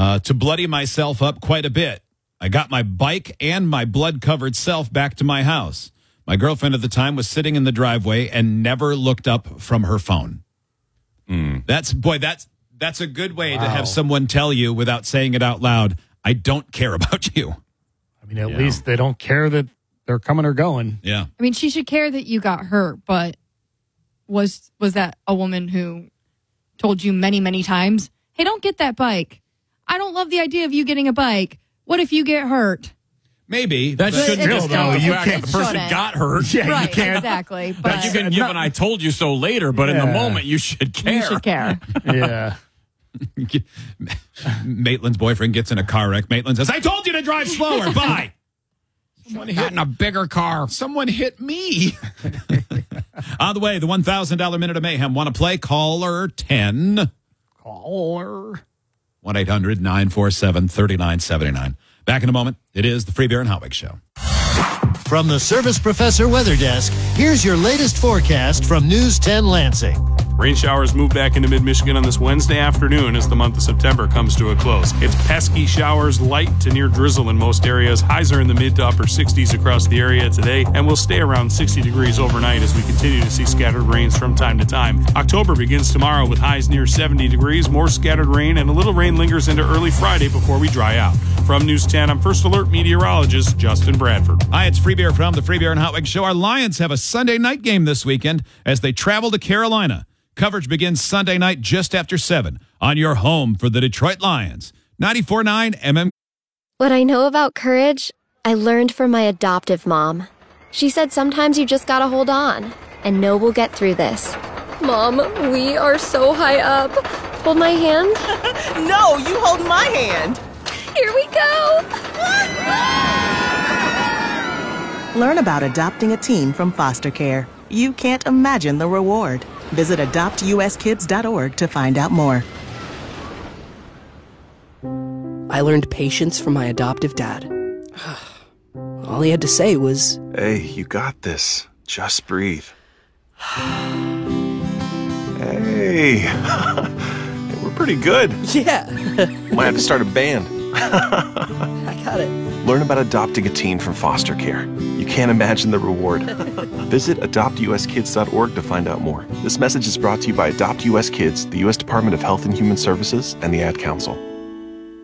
to bloody myself up quite a bit. I got my bike and my blood-covered self back to my house. My girlfriend at the time was sitting in the driveway and never looked up from her phone. That's a good way to have someone tell you without saying it out loud, I don't care about you. I mean, at least they don't care that they're coming or going. Yeah. I mean, she should care that you got hurt, but was that a woman who told you many, many times, hey, don't get that bike. I don't love the idea of you getting a bike. What if you get hurt? Maybe. That shouldn't discount the fact that the person shouldn't. got hurt. Yeah, Right, you can't. exactly. But you can give an I told you so later, but in the moment, you should care. You should care. Yeah. Maitland's boyfriend gets in a car wreck. Maitland says, I told you to drive slower. Bye. Someone hit in a bigger car. Someone hit me. On the way, the $1,000 Minute of Mayhem. Want to play? Caller 10. Caller. 1-800-947-3979. Back in a moment. It is the Free Beer and Hot Wings Show. From the Service Professor Weather Desk, here's your latest forecast from News 10 Lansing. Rain showers move back into mid-Michigan on this Wednesday afternoon as the month of September comes to a close. It's pesky showers, light to near drizzle in most areas. Highs are in the mid to upper 60s across the area today and will stay around 60 degrees overnight as we continue to see scattered rains from time to time. October begins tomorrow with highs near 70 degrees, more scattered rain, and a little rain lingers into early Friday before we dry out. From News 10, I'm First Alert meteorologist Justin Bradford. Hi, it's Free Beer from the Free Beer and Hot Wings Show. Our Lions have a Sunday night game this weekend as they travel to Carolina. Coverage begins Sunday night just after 7 on your home for the Detroit Lions. 94.9 MM. What I know about courage, I learned from my adoptive mom. She said sometimes you just gotta hold on and know we'll get through this. Mom, we are so high up. Hold my hand. No, you hold my hand. Here we go. Learn about adopting a teen from foster care. You can't imagine the reward. Visit adoptuskids.org to find out more. I learned patience from my adoptive dad. All he had to say was, Hey, you got this. Just breathe. Hey, we're pretty good. yeah, Might have to start a band. I got it. Learn about adopting a teen from foster care. You can't imagine the reward. Visit adoptuskids.org to find out more. This message is brought to you by Adopt US Kids, the U.S. Department of Health and Human Services, and the Ad Council.